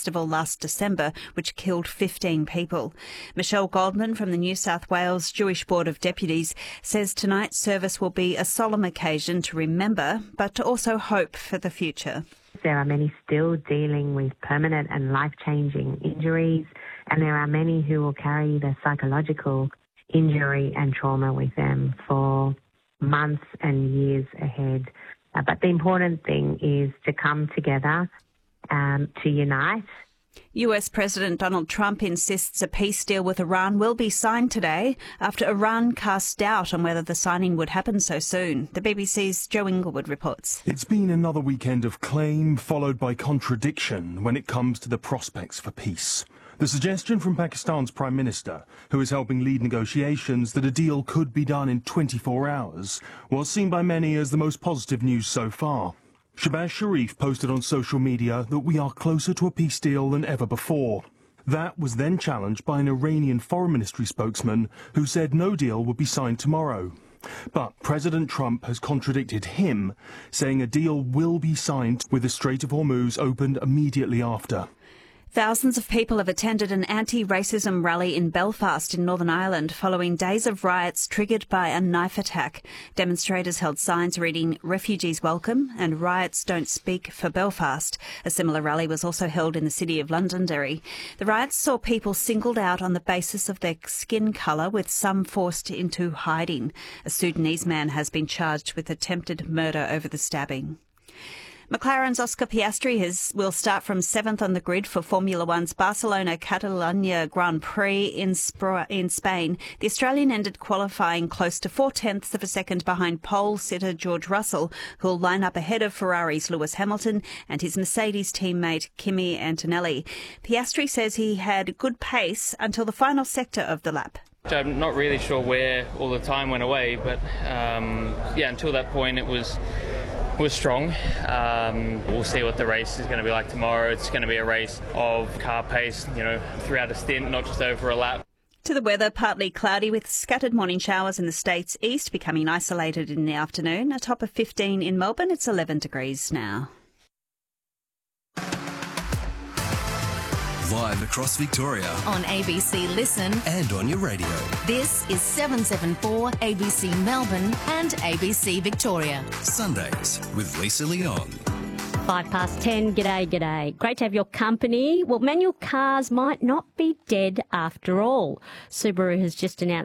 festival last December, which killed 15 people. Michelle Goldman from the New South Wales Jewish Board of Deputies says tonight's service will be a solemn occasion to remember, but to also hope for the future. There are many still dealing with permanent and life-changing injuries, and there are many who will carry the psychological injury and trauma with them for months and years ahead. But the important thing is to come together, to unite. US President Donald Trump insists a peace deal with Iran will be signed today after Iran cast doubt on whether the signing would happen so soon. The BBC's Joe Inglewood reports. It's been another weekend of claim followed by contradiction when it comes to the prospects for peace. The suggestion from Pakistan's Prime Minister, who is helping lead negotiations, that a deal could be done in 24 hours was seen by many as the most positive news so far. Shahbaz Sharif posted on social media that we are closer to a peace deal than ever before. That was then challenged by an Iranian Foreign Ministry spokesman who said no deal would be signed tomorrow. But President Trump has contradicted him, saying a deal will be signed with the Strait of Hormuz opened immediately after. Thousands of people have attended an anti-racism rally in Belfast in Northern Ireland following days of riots triggered by a knife attack. Demonstrators held signs reading "Refugees Welcome" and "Riots Don't Speak for Belfast." A similar rally was also held in the city of Londonderry. The riots saw people singled out on the basis of their skin colour, with some forced into hiding. A Sudanese man has been charged with attempted murder over the stabbing. McLaren's Oscar Piastri will start from 7th on the grid for Formula One's Barcelona-Catalunya Grand Prix in Spain. The Australian ended qualifying close to 0.4 of a second behind pole sitter George Russell, who will line up ahead of Ferrari's Lewis Hamilton and his Mercedes teammate Kimi Antonelli. Piastri says he had good pace until the final sector of the lap. I'm not really sure where all the time went away, but until that point it was strong. We'll see what the race is going to be like tomorrow. It's going to be a race of car pace, throughout a stint, not just over a lap. To the weather, partly cloudy with scattered morning showers in the state's east, becoming isolated in the afternoon. A top of 15 in Melbourne. It's 11 degrees now. Live across Victoria. On ABC Listen. And on your radio. This is 774 ABC Melbourne and ABC Victoria. Sundays with Lisa Leong. 10:05. G'day. Great to have your company. Well, manual cars might not be dead after all. Subaru has just announced